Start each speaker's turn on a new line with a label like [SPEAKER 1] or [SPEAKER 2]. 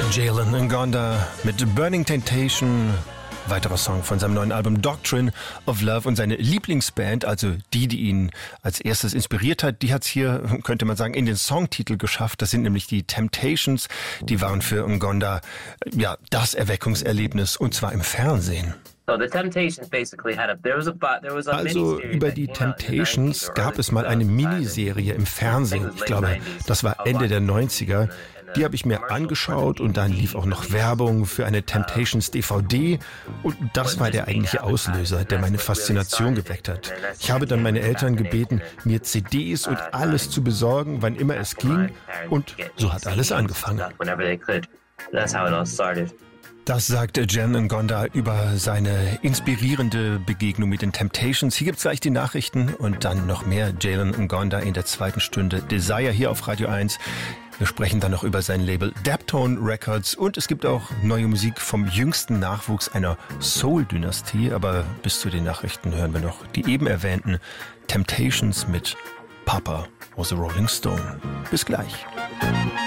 [SPEAKER 1] Jalen Ngonda mit Burning Temptation, weiterer Song von seinem neuen Album Doctrine of Love, und seine Lieblingsband, also die ihn als erstes inspiriert hat, die hat es hier, könnte man sagen, in den Songtitel geschafft. Das sind nämlich die Temptations. Die waren für Ngonda das Erweckungserlebnis, und zwar im Fernsehen. Also über die Temptations gab es mal eine Miniserie im Fernsehen. Ich glaube, das war Ende der 90er. Die habe ich mir angeschaut, und dann lief auch noch Werbung für eine Temptations DVD, und das war der eigentliche Auslöser, der meine Faszination geweckt hat. Ich habe dann meine Eltern gebeten, mir CDs und alles zu besorgen, wann immer es ging, und so hat alles angefangen. Das sagte Jalen Ngonda über seine inspirierende Begegnung mit den Temptations. Hier gibt's gleich die Nachrichten und dann noch mehr Jalen Ngonda in der zweiten Stunde Desire hier auf Radio 1. Wir sprechen dann noch über sein Label Daptone Records, und es gibt auch neue Musik vom jüngsten Nachwuchs einer Soul-Dynastie. Aber bis zu den Nachrichten hören wir noch die eben erwähnten Temptations mit Papa was a Rolling Stone. Bis gleich.